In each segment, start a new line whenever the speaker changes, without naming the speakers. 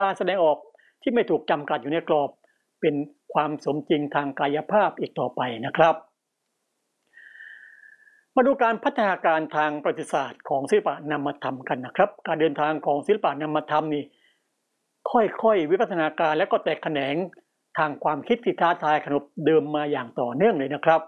การแสดงออกที่ไม่ถูกจำกัดอยู่ในกรอบเป็นความสมจริงทางกายภาพอีกต่อไปนะครับมาดูการพัฒนาการทางประวัติศาสตร์ของศิลปะนามธรรมกันนะครับการเดินทางของศิลปะนามธรรมนี่ค่อยๆวิวัฒนาการและก็แตกแขนงทางความคิดที่ท้าทายขนบเดิมมาอย่างต่อเนื่องเลยนะครับ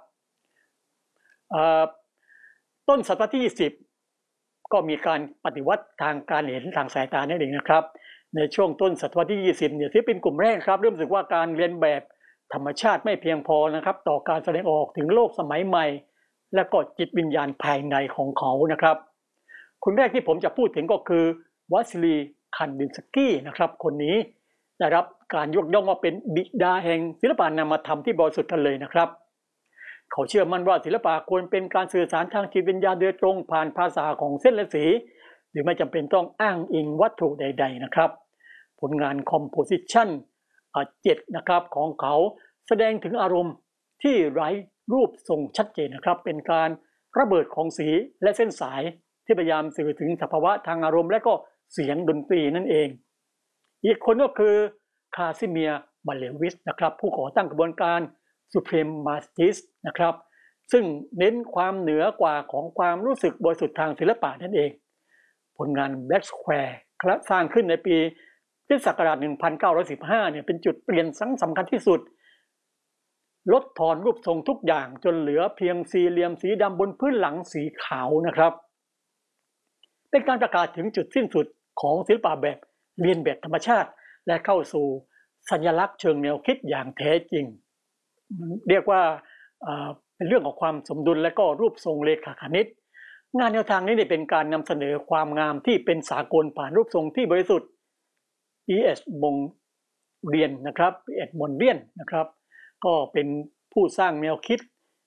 ต้นศตวรรษที่20ก็มีการปฏิวัติทางการเห็นทางสายตานั่นเองนะครับในช่วงต้นศตวรรษที่20เนี่ยที่เป็นกลุ่มแรกครับเริ่มรู้สึกว่าการเรียนแบบธรรมชาติไม่เพียงพอนะครับต่อการแสดงออกถึงโลกสมัยใหม่และก็จิตวิญญาณภายในของเขานะครับคนแรกที่ผมจะพูดถึงก็คือวาซิลีคันดินสกี้นะครับคนนี้ได้รับการยกย่องว่าเป็นบิดาแห่งศิลปะนามธรรมที่บริสุทธิ์กันเลยนะครับเขาเชื่อมั่นว่าศิลปะควรเป็นการสื่อสารทางจิตวิญญาณโดยตรงผ่านภาษาของเส้นและสีหรือไม่จำเป็นต้องอ้างอิงวัตถุใดๆนะครับผลงานคอมโพสิชัน7นะครับของเขาแสดงถึงอารมณ์ที่ไร้รูปทรงชัดเจนนะครับเป็นการระเบิดของสีและเส้นสายที่พยายามสื่อถึงสภาวะทางอารมณ์และก็เสียงดนตรีนั่นเองอีกคนก็คือคาซิเมียร์มาเลวิสนะครับผู้ก่อตั้งกระบวนการ Supreme Marxist นะครับซึ่งเน้นความเหนือกว่าของความรู้สึกบริสุทธิ์ทางศิลปะนั่นเองผลงาน Black Square สร้างขึ้นในปีพุทธศักราช 1915 เนี่ยเป็นจุดเปลี่ยนสำคัญที่สุดลดทอนรูปทรงทุกอย่างจนเหลือเพียงสี่เหลี่ยมสีดำบนพื้นหลังสีขาวนะครับเป็นการประกาศถึงจุดสิ้นสุดของศิลปะแบบเรียนแบบธรรมชาติและเข้าสู่สัญลักษณ์เชิงแนวคิดอย่างแท้จริงเรียกว่าเป็นเรื่องของความสมดุลและก็รูปทรงเลขาคณิตงานแนวทางนี้เป็นการนำเสนอความงามที่เป็นสากลผ่านรูปทรงที่บริสุทธิ์ E.S. มงเรียนนะครับ E.S. มนเรียนนะครับก็เป็นผู้สร้างแนวคิด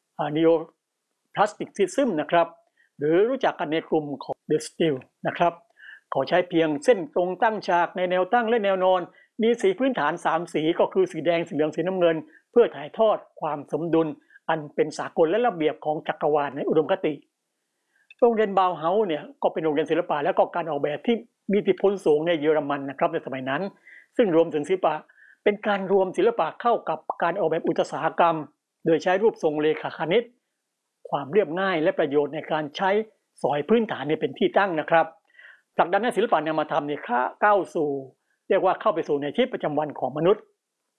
Neo-Plasticism นะครับหรือรู้จักกันในกลุ่มของ The Still นะครับเขาใช้เพียงเส้นตรงตั้งฉากในแนวตั้งและแนวนอนมีสีพื้นฐาน3สีก็คือสีแดงสีเหลืองสีน้ำเงินเพื่อถ่ายทอดความสมดุลอันเป็นสากลและระเบียบของจักรวาลในอุดมคติโรงเรียนบาวเฮาส์เนี่ยก็เป็นโรงเรียนศิลปะและก็การออกแบบที่มีอิทธิพลสูงในเยอรมันนะครับในสมัยนั้นซึ่งรวมถึงศิลปะเป็นการรวมศิลปะเข้ากับการออกแบบอุตสาหกรรมโดยใช้รูปทรงเลขาคณิตความเรียบง่ายและประโยชน์ในการใช้สอยพื้นฐานเป็นที่ตั้งนะครับผลักดันให้ศิลปะนามธรรมก้าวสู่เรียกว่าเข้าไปสู่ในชีวิตประจำวันของมนุษย์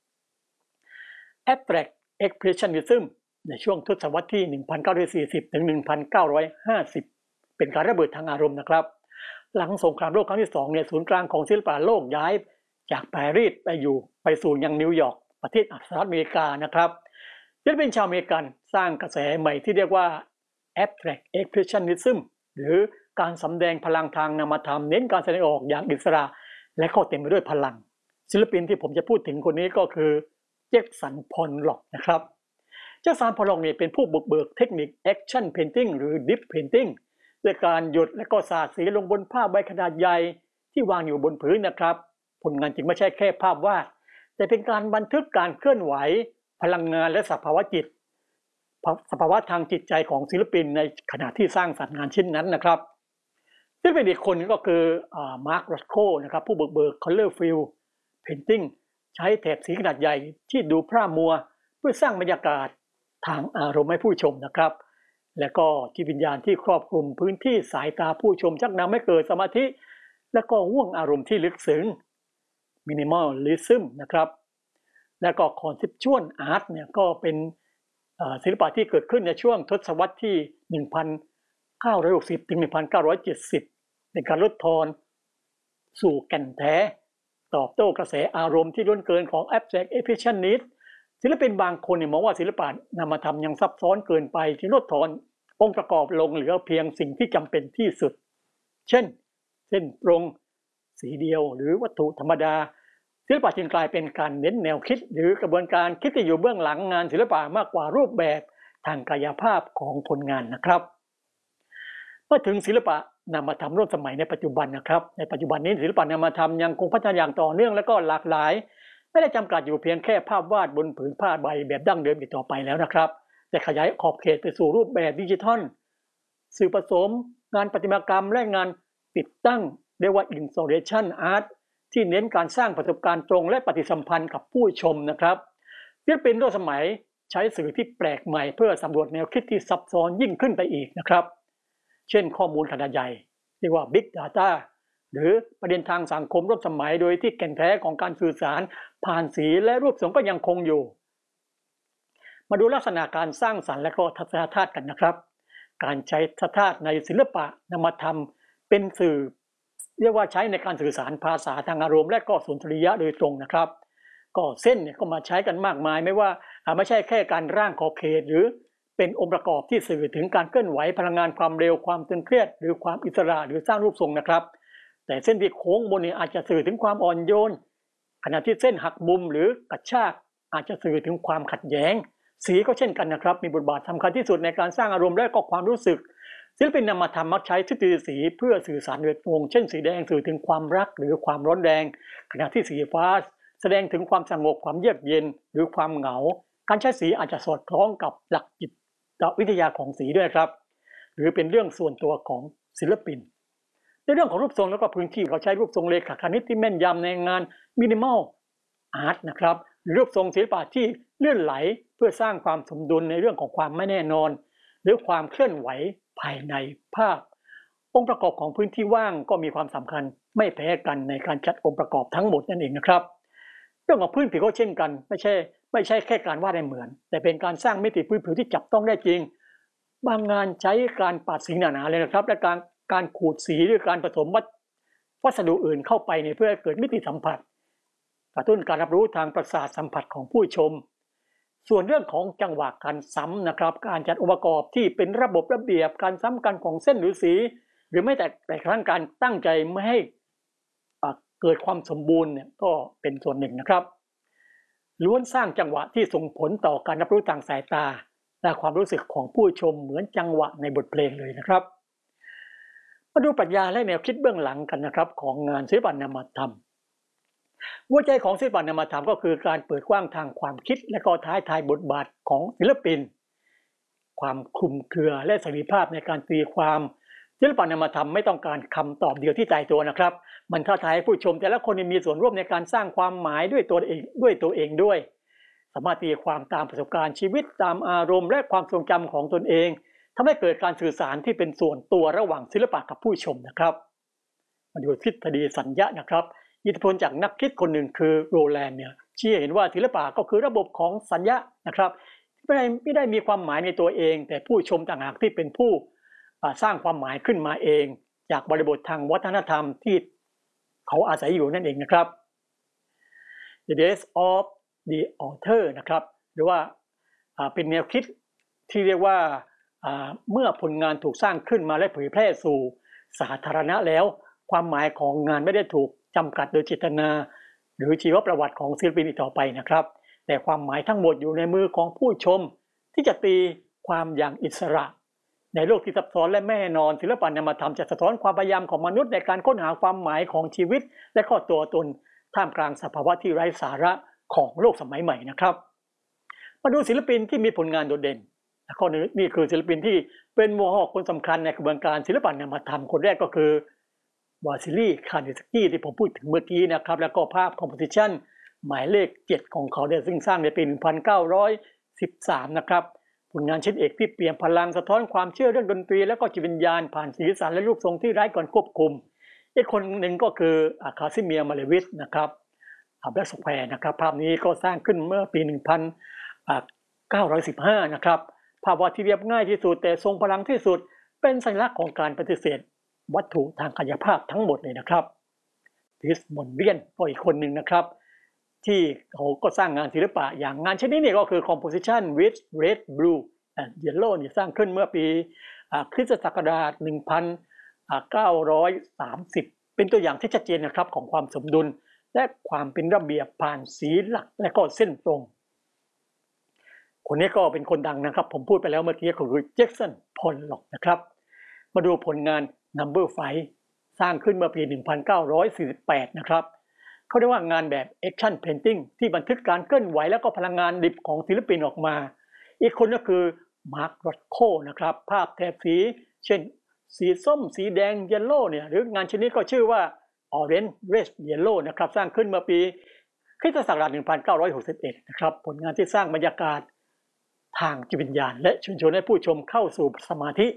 Abstract Expressionism ในช่วงทศวรรษที่ 1940 ถึง 1950 เป็นการระเบิดทางอารมณ์นะครับหลังสงครามโลกครั้งที่2เนี่ยศูนย์กลางของศิลปะโลกย้ายจากปารีสไปสู่ยังนิวยอร์กประเทศสหรัฐอเมริกานะครับศิลปินชาวอเมริกันสร้างกระแสใหม่ที่เรียกว่า Abstract Expressionism หรือการสำแดงพลังทางนามธรรมเน้นการแสดงออกอย่างอิสระและก็เต็มไปด้วยพลังศิลปินที่ผมจะพูดถึงคนนี้ก็คือแจ็คสันพอลล็อกนะครับแจ็คสันพอลล็อกเนี่ยเป็นผู้บุกเบิกเทคนิค Action Painting หรือ Deep Painting ด้วยการหยดและก็สาดสีลงบนผ้าใบขนาดใหญ่ที่วางอยู่บนพื้นนะครับผลงานจริงไม่ใช่แค่ภาพวาดแต่เป็นการบันทึกการเคลื่อนไหวพลังงานและสภาวะจิตสภาวะทางจิตใจของศิลปินในขณะที่สร้างสรรค์งานชิ้นนั้นนะครับซึ่งเป็นอีกคนนึงก็คือมาร์ค รัสโคนะครับผู้บุกเบิก Colorfield Painting ใช้แถบสีขนาดใหญ่ที่ดูพร่ามัวเพื่อสร้างบรรยากาศทางอารมณ์ให้ผู้ชมนะครับและก็จิตวิญญาณที่ครอบคลุมพื้นที่สายตาผู้ชมชักนำให้เกิดสมาธิและก็ห่วงอารมณ์ที่ลึกซึ้ง Minimalism นะครับและก็ Conceptual Art เนี่ยก็เป็นศิลปะที่เกิดขึ้นในช่วงทศวรรษที่ 1960 ถึง 1970 เป็นการลดทอนสู่แก่นแท้ตอบโต้กระแสอารมณ์ที่ล้นเกินของ Abstract Expressionist ศิลปินบางคนมองว่าศิลปะนามธรรมยังซับซ้อนเกินไปจึงลดทอนองค์ประกอบลงเหลือเพียงสิ่งที่จำเป็นที่สุดเช่นเส้นตรงสีเดียวหรือวัตถุธรรมดาศิลปะจึงกลายเป็นการเน้นแนวคิดหรือกระบวนการคิดที่อยู่เบื้องหลังงานศิลปะมากกว่ารูปแบบทางกายภาพของผลงานนะครับเมื่อถึงศิลปะนามธรรมร่วมสมัยในปัจจุบันนะครับในปัจจุบันนี้ศิลปะนามธรรมยังคงพัฒนาอย่างต่อเนื่องและก็หลากหลายไม่ได้จำกัดอยู่เพียงแค่ภาพวาดบนผืนผ้าใบแบบดั้งเดิมอีกต่อไปแล้วนะครับแต่ขยายขอบเขตไปสู่รูปแบบดิจิทัลสื่อผสมงานประติมากรรมและงานติดตั้งเรียกว่า Installation Art ที่เน้นการสร้างประสบการณ์ตรงและปฏิสัมพันธ์กับผู้ชมนะครับศิลปินร่วมสมัยใช้สื่อที่แปลกใหม่เพื่อสำรวจแนวคิดที่ซับซ้อนยิ่งขึ้นไปอีกนะครับเช่นข้อมูลขนาดใหญ่เรียกว่า Big Data หรือประเด็นทางสังคมร่วมสมัยโดยที่แก่นแท้ของการสื่อสารผ่านสีและรูปทรงก็ยังคงอยู่มาดูลักษณะการสร้างสรรค์และก็ทัศนคติกันนะครับการใช้ทัศนคติในศิลปะนำมาทำเป็นสื่อเรียกว่าใช้ในการสื่อสารภาษาทางอารมณ์และก็สุนทรียะโดยตรงนะครับก็เส้นเนี่ยก็มาใช้กันมากมายไม่ใช่แค่การร่างขอบเขตหรือเป็นองค์ประกอบที่สื่อถึงการเคลื่อนไหวพลังงานความเร็วความตึงเครียดหรือความอิสระหรือสร้างรูปทรงนะครับแต่เส้นที่โค้งบนเนี่ยอาจจะสื่อถึงความอ่อนโยนขณะที่เส้นหักมุมหรือกระชากอาจจะสื่อถึงความขัดแย้งสีก็เช่นกันนะครับมีบทบาทสำคัญที่สุดในการสร้างอารมณ์และก็ความรู้สึกศิลปินนำมาทำมักใช้ทฤษฎีสีเพื่อสื่อสารโดยตรงเช่นสีแดงสื่อถึงความรักหรือความร้อนแรงขณะที่สีฟ้าแสดงถึงความสงบความเยือกเย็นหรือความเหงาการใช้สีอาจจะสอดคล้องกับหลักจิตวิทยาของสีด้วยครับหรือเป็นเรื่องส่วนตัวของศิลปินในเรื่องของรูปทรงแล้วก็พื้นที่เขาใช้รูปทรงเลขาคณิตที่แม่นยำในงานมินิมอลอาร์ตนะครับหรือรูปทรงศิลปะที่เลื่อนไหลเพื่อสร้างความสมดุลในเรื่องของความไม่แน่นอนหรือความเคลื่อนไหวภายในภาพองค์ประกอบของพื้นที่ว่างก็มีความสำคัญไม่แพ้กันในการจัดองค์ประกอบทั้งหมดนั่นเองนะครับเรื่องของพื้นผิวก็เช่นกันไม่ใช่แค่การวาดให้เหมือนแต่เป็นการสร้างมิติพื้นผิวที่จับต้องได้จริงบางงานใช้การปาดสีหนาๆเลยนะครับและการขูดสีหรือการผสมวัสดุอื่นเข้าไปเพื่อให้เกิดมิติสัมผัสกระตุ้นการรับรู้ทางประสาทสัมผัสของผู้ชมส่วนเรื่องของจังหวะการซ้ำนะครับการจัดองค์ประกอบที่เป็นระบบระเบียบการซ้ำกันของเส้นหรือสีหรือไม่แต่ครั้งการตั้งใจไม่ให้เกิดความสมบูรณ์เนี่ยก็เป็นส่วนหนึ่งนะครับล้วนสร้างจังหวะที่ส่งผลต่อการรับรู้ทางสายตาและความรู้สึกของผู้ชมเหมือนจังหวะในบทเพลงเลยนะครับมาดูปรัชญาและแนวคิดเบื้องหลังกันนะครับของงานศิลปะนามธรรมหัวใจของศิลปะนามธรรมก็คือการเปิดกว้างทางความคิดและก็ท้าทายบทบาทของศิลปินความคลุมเครือและเสรีภาพในการตีความศิลปะนามธรรมไม่ต้องการคำตอบเดียวที่ตายตัวนะครับมันท้าทายให้ผู้ชมแต่ละคนมีส่วนร่วมในการสร้างความหมายด้วยตัวเองด้วยสามารถตีความตามประสบการณ์ชีวิตตามอารมณ์และความทรงจำของตนเองทำให้เกิดการสื่อสารที่เป็นส่วนตัวระหว่างศิลปะกับผู้ชมนะครับมาดูทฤษฎีสัญญานะครับอิทธิพลจากนักคิดคนหนึ่งคือโรแลนด์เนี่ยชี้เห็นว่าศิลปะก็คือระบบของสัญญานะครับไม่ได้มีความหมายในตัวเองแต่ผู้ชมต่างหากที่เป็นผู้สร้างความหมายขึ้นมาเองจากบริบททางวัฒนธรรมที่เขาอาศัยอยู่นั่นเองนะครับ The Days of the Author นะครับหรือว่าเป็นแนวคิดที่เรียกว่าเมื่อผลงานถูกสร้างขึ้นมาและเผยแพร่สู่สาธารณะแล้วความหมายของงานไม่ได้ถูกจำกัดโดยเจตนาหรือชีวประวัติของศิลปินอีกต่อไปนะครับแต่ความหมายทั้งหมดอยู่ในมือของผู้ชมที่จะตีความอย่างอิสระในโลกที่ซับซ้อนและไม่แน่นอนศิลปะนามธรรมจะสะท้อนความพยายามของมนุษย์ในการค้นหาความหมายของชีวิตและข้อตัวตนท่ามกลางสภาวะที่ไร้สาระของโลกสมัยใหม่นะครับมาดูศิลปินที่มีผลงานโดดเด่นข้อนี้คือศิลปินที่เป็นหัวหอกคนสำคัญในกระบวนการศิลปะนามธรรมคนแรกก็คือวาซิลี คานิสกี้ที่ผมพูดถึงเมื่อกี้นะครับแล้วก็ภาพคอมโพสิชันหมายเลข7ของเขาซึ่งสร้างในปี 1913 นะครับผลงานชิ้นเอกที่เปลี่ยนพลังสะท้อนความเชื่อเรื่องดนตรีและก็จิตวิญญาณผ่านสีสันและรูปทรงที่ไร้การควบคุมอีกคนหนึ่งก็คือคาซิเมียร์ มาเลวิชนะครับแบล็กสแควร์นะครับภาพนี้ก็สร้างขึ้นเมื่อปี 1915 นะครับภาพวาดที่เรียบง่ายที่สุดแต่ทรงพลังที่สุดเป็นสัญลักษณ์ของการปฏิเสธวัตถุทางกายภาพทั้งหมดเลยนะครับทิสมอนเวียนก็อีกคนหนึ่งนะครับที่เขาก็สร้างงานศิลปะอย่างงานชนิดนี้ก็คือ Composition with Red Blue and Yellow นี่สร้างขึ้นเมื่อปีคริสตศักราช 1930 เป็นตัวอย่างที่ชัดเจนนะครับของความสมดุลและความเป็นระเบียบผ่านสีหลักและก็เส้นตรงคนนี้ก็เป็นคนดังนะครับผมพูดไปแล้วเมื่อกี้คือแจ็คสัน พอลล็อกนะครับมาดูผลงาน Number 5 สร้างขึ้นเมื่อปี 1948 นะครับเขาเรียกว่างานแบบ Action Painting ที่บันทึกการเคลื่อนไหวและก็พลังงานดิบของศิลปินออกมาอีกคนก็คือมาร์ค รอธโคนะครับภาพแถบสีเช่นสีส้มสีแดงเยลโล่เนี่ยหรืองานชนิดก็ชื่อว่า Orange Red Yellow นะครับสร้างขึ้นเมื่อปีคริสตศักราช 1961 นะครับผลงานที่สร้างบรรยากาศทางจิตวิญญาณและชวนให้ผู้ชมเข้าสู่สมาธิ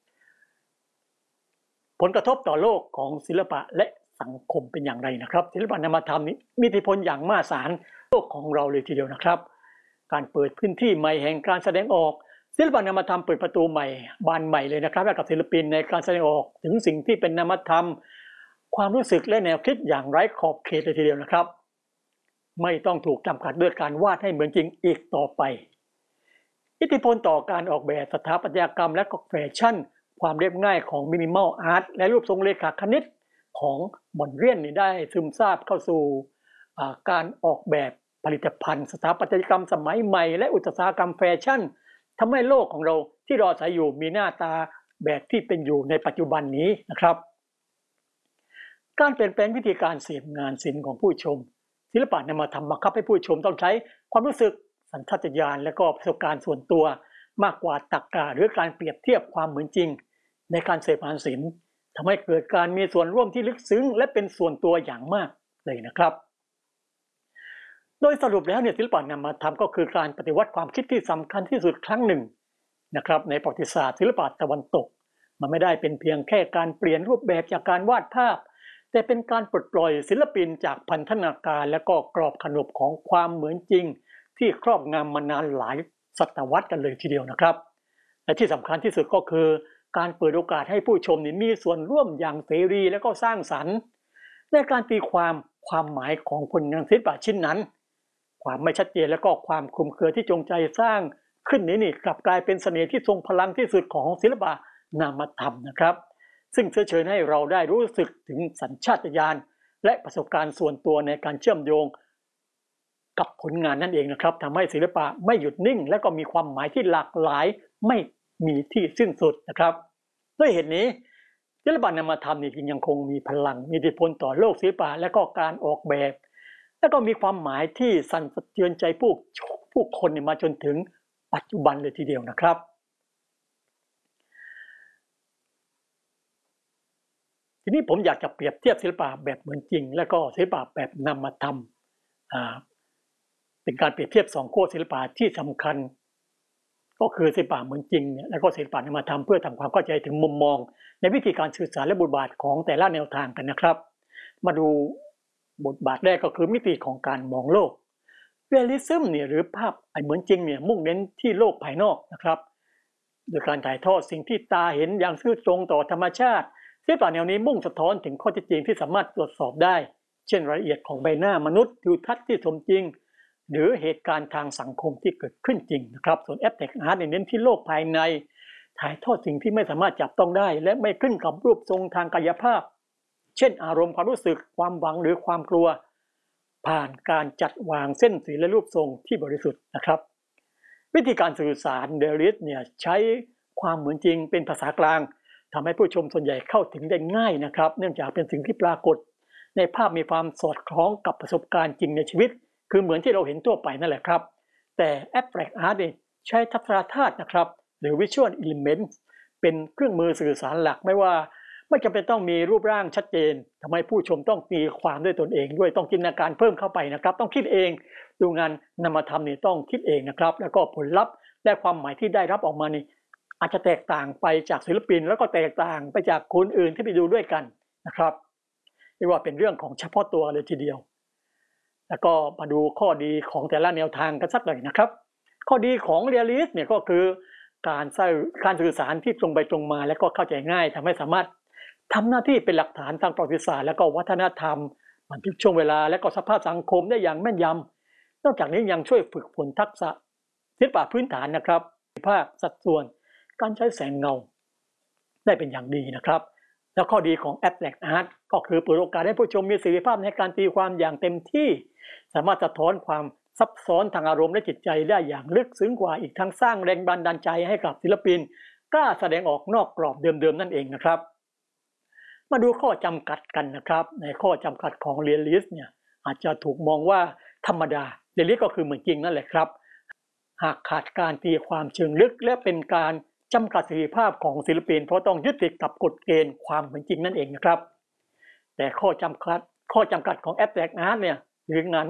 ผลกระทบต่อโลกของศิลปะและสังคมเป็นอย่างไรนะครับศิลปะนามธรรมนี้มีอิทธิพลอย่างมหาศาลโลกของเราเลยทีเดียวนะครับการเปิดพื้นที่ใหม่แห่งการแสดงออกศิลปะนามธรรมเปิดประตูใหม่บานใหม่เลยนะครับให้กับศิลปินในการแสดงออกถึงสิ่งที่เป็นนามธรรมความรู้สึกและแนวคิดอย่างไร้ขอบเขตเลยทีเดียวนะครับไม่ต้องถูกจำกัดด้วยการวาดให้เหมือนจริงอีกต่อไปอิทธิพลต่อการออกแบบสถาปัตยกรรมและก็แฟชั่นความเรียบง่ายของมินิมอลอาร์ตและรูปทรงเรขาคณิตของมอนเรียนได้ซึมซาบเข้าสู่การออกแบบผลิตภัณฑ์สถาปัตยกรรมสมัยใหม่และอุตสาหกรรมแฟชั่นทำให้โลกของเราที่เราอาศัยอยู่มีหน้าตาแบบที่เป็นอยู่ในปัจจุบันนี้นะครับการเปลี่ยนแปลงวิธีการเสพงานศิลป์ของผู้ชมศิลปะนามธรรมบังคับให้ผู้ชมต้องใช้ความรู้สึกสัญชาตญาณและก็ประสบการณ์ส่วนตัวมากกว่าตรรกะหรือการเปรียบเทียบความเหมือนจริงในการเสพงานศิลป์ทำให้เกิดการมีส่วนร่วมที่ลึกซึ้งและเป็นส่วนตัวอย่างมากเลยนะครับโดยสรุปแล้วศิลปะนามธรรมก็คือการปฏิวัติความคิดที่สำคัญที่สุดครั้งหนึ่งนะครับในประวัติศาสตร์ศิลปะตะวันตกมันไม่ได้เป็นเพียงแค่การเปลี่ยนรูปแบบจากการวาดภาพแต่เป็นการปลดปล่อยศิลปินจากพันธนาการและก็กรอบขนบของความเหมือนจริงที่ครอบงำมานานหลายศตวรรษกันเลยทีเดียวนะครับและที่สำคัญที่สุดก็คือการเปิดโอกาสให้ผู้ชมมีส่วนร่วมอย่างเสรีและก็สร้างสรรค์ในการตีความหมายของผลงานศิลปะชิ้นนั้นความไม่ชัดเจนและก็ความคลุมเครือที่จงใจสร้างขึ้นนี้กลับกลายเป็นเสน่ห์ที่ทรงพลังที่สุดของศิลปะนามธรรมนะครับซึ่งเชิญให้เราได้รู้สึกถึงสัญชาตญาณและประสบการณ์ส่วนตัวในการเชื่อมโยงกับผลงานนั่นเองนะครับทำให้ศิลปะไม่หยุดนิ่งและก็มีความหมายที่หลากหลายไม่มีที่สิ้นสุดนะครับด้วยเหตุนี้ศิลปะนามธรรมจึงยังคงมีพลังมีอิทธิพลต่อโลกศิลปะและก็การออกแบบและก็มีความหมายที่สั่นสะเทือนใจผู้คนมาจนถึงปัจจุบันเลยทีเดียวนะครับทีนี้ผมอยากจะเปรียบเทียบศิลปะแบบเหมือนจริงและก็ศิลปะแบบนามธรรมเป็นการเปรียบเทียบ2ขั้วศิลปะที่สำคัญก็คือศิลปะเหมือนจริงและก็ศิลปะนามธรรมเพื่อทำความเข้าใจถึงมุมมองในวิธีการสื่อสารและบทบาทของแต่ละแนวทางกันนะครับมาดูบทบาทแรกก็คือมิติของการมองโลกเรียลลิซึมหรือภาพเหมือนจริงมุ่งเน้นที่โลกภายนอกนะครับโดยการถ่ายทอดสิ่งที่ตาเห็นอย่างซื่อตรงต่อธรรมชาติศิลปะแนวนี้มุ่งสะท้อนถึงข้อเท็จจริงที่สามารถตรวจสอบได้เช่นรายละเอียดของใบหน้ามนุษย์ทิวทัศน์ที่สมจริงหรือเหตุการณ์ทางสังคมที่เกิดขึ้นจริงนะครับส่วนแอปแท็กอาร์ตเน้นที่โลกภายในถ่ายทอดสิ่งที่ไม่สามารถจับต้องได้และไม่ขึ้นกับรูปทรงทางกายภาพเช่นอารมณ์ความรู้สึกความหวังหรือความกลัวผ่านการจัดวางเส้นสีและรูปทรงที่บริสุทธิ์นะครับวิธีการสื่อสารเดลิสใช้ความเหมือนจริงเป็นภาษากลางทำให้ผู้ชมส่วนใหญ่เข้าถึงได้ง่ายนะครับเนื่องจากเป็นสิ่งที่ปรากฏในภาพมีความสอดคล้องกับประสบการณ์จริงในชีวิตคือเหมือนที่เราเห็นทั่วไปนั่นแหละครับแต่ Abstract Art ใช้ทัศนธาตุนะครับหรือ Visual Elements เป็นเครื่องมือสื่อสารหลักไม่จำเป็นต้องมีรูปร่างชัดเจนทำให้ผู้ชมต้องตีความด้วยตนเองด้วยต้องจินตนาการเพิ่มเข้าไปนะครับต้องคิดเองดูงานนามธรรมต้องคิดเองนะครับแล้วก็ผลลัพธ์และความหมายที่ได้รับออกมาอาจจะแตกต่างไปจากศิลปินแล้วก็แตกต่างไปจากคนอื่นที่ไปดูด้วยกันนะครับเรียกว่าเป็นเรื่องของเฉพาะตัวเลยทีเดียวแล้วก็มาดูข้อดีของแต่ละแนวทางกันสักหน่อยนะครับข้อดีของเรียลลิสต์ก็คือการสื่อสารที่ตรงไปตรงมาและก็เข้าใจง่ายทำให้สามารถทำหน้าที่เป็นหลักฐานทางประวัติศาสตร์และก็วัฒนธรรมบันทึกช่วงเวลาและก็สภาพสังคมได้อย่างแม่นยำนอกจากนี้ยังช่วยฝึกฝนทักษะศิลปะพื้นฐานนะครับภาพสัดส่วนการใช้แสงเงาได้เป็นอย่างดีนะครับแล้วข้อดีของ Abstract Art ก็คือเปิดโอกาสให้ผู้ชมมีเสรีภาพในการตีความอย่างเต็มที่สามารถสะท้อนความซับซ้อนทางอารมณ์และจิตใจได้อย่างลึกซึ้งกว่าอีกทั้งสร้างแรงบันดาลใจให้กับศิลปินกล้าแสดงออกนอกกรอบเดิมๆนั่นเองนะครับมาดูข้อจำกัดกันนะครับในข้อจำกัดของเรียลลิสต์อาจจะถูกมองว่าธรรมดาเรียลลิสต์ก็คือเหมือนจริงนั่นแหละครับหากขาดการตีความเชิงลึกและเป็นการจำกัดเสรีภาพของศิลปินเพราะต้องยึดติดกับกฎเกณฑ์ความเหมือนจริงนั่นเองนะครับแต่ข้อจำกัดของ abstract art เนี่ยหรืองาน